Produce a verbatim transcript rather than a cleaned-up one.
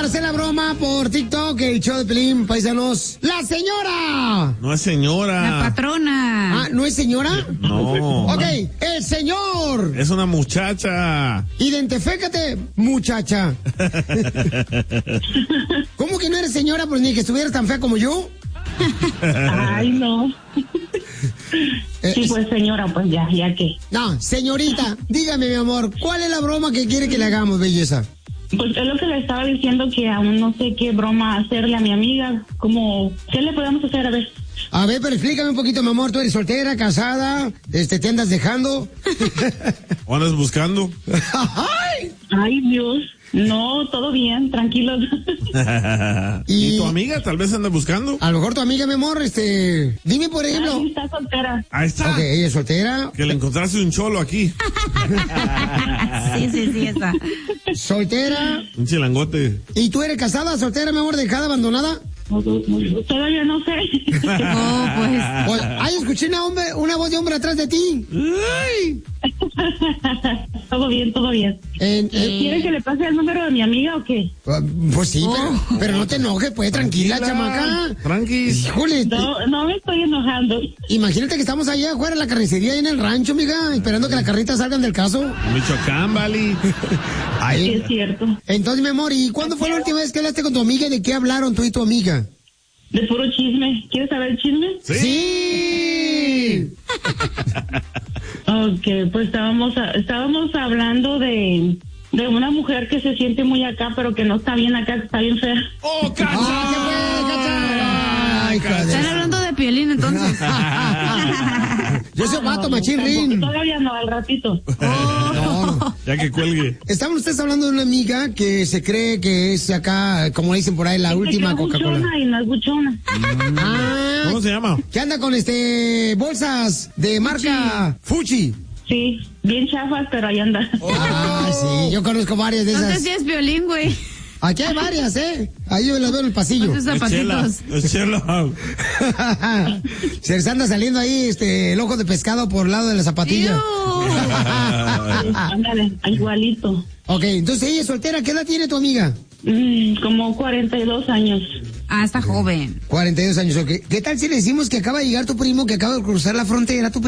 para hacer la broma por TikTok, el show de Pelín, paisanos. ¡La señora! No es señora. La patrona. Ah, ¿no es señora? No. Ok, el señor. Es una muchacha. Identifícate, muchacha. ¿Cómo que no eres señora? Pues ni que estuvieras tan fea como yo. Ay, no. Eh, Sí, pues señora, pues ya, ya que. No, señorita, dígame, mi amor, ¿cuál es la broma que quiere que le hagamos, belleza? Pues es lo que le estaba diciendo, que aún no sé qué broma hacerle a mi amiga. Como, ¿qué le podemos hacer? A ver. A ver, pero explícame un poquito, mi amor. ¿Tú eres soltera, casada? Este, ¿te andas dejando? ¿O andas buscando? ¡Ay! Ay, Dios. No, todo bien, tranquilo. ¿Y tu amiga tal vez anda buscando? A lo mejor tu amiga, mi amor, este... Dime, por ejemplo... Ay, está soltera. Ahí está. Ok, ella es soltera. Que le encontraste un cholo aquí. Sí, sí, sí, está. Soltera. Un chilangote. ¿Y tú eres casada, soltera, mi amor, dejada, abandonada? Todavía no sé. Oh, pues. Pues, ay, escuché una, hombre, una voz de hombre atrás de ti. Ay. Todo bien, todo bien. En- en- ¿Quiere que le pase el número de mi amiga o qué? Pues sí, pero, pero no te enojes, pues, tranquila, chamaca. Tranquis. Híjole, te- No, no me estoy enojando. imagínate que estamos allá afuera en la carnicería, ahí en el rancho, amiga, esperando que las carnitas salgan del caso. Michoacán, Vali. Sí, Ay, es cierto. entonces, mi amor, ¿y cuándo fue la última vez que hablaste con tu amiga y de qué hablaron tú y tu amiga? De puro chisme. ¿Quieres saber el chisme? ¡Sí! Ok, pues estábamos, estábamos hablando de, de una mujer que se siente muy acá, pero que no está bien acá, que está bien fea. ¡Oh, ¡Ah, qué fue, cacha! Ay, hija de- Están hablando de Piolín, entonces. Yo soy vato, machín Tampoco, rin. todavía no, al ratito. No. Ya que cuelgue. Estaban ustedes hablando de una amiga que se cree que es acá, como dicen por ahí, la última Es Coca-Cola. buchona y no es buchona. Ah, ¿Cómo se llama? que anda con este bolsas de marca Fuchi. Sí, bien chafas, pero ahí anda. Ah, sí, yo conozco varias de Entonces esas. sí es Piolín, güey. Aquí hay varias, ¿eh? Ahí yo las veo en el pasillo. Con sus Es chela. zapatitos. Es chela. Se les anda saliendo ahí este el ojo de pescado por el lado de la zapatilla. Ándale, igualito. Ok, entonces ella es soltera. ¿Qué edad tiene tu amiga? Mm, como cuarenta y dos años. Ah, está joven. cuarenta y dos años, ok. ¿Qué tal si le decimos que acaba de llegar tu primo, que acaba de cruzar la frontera, tu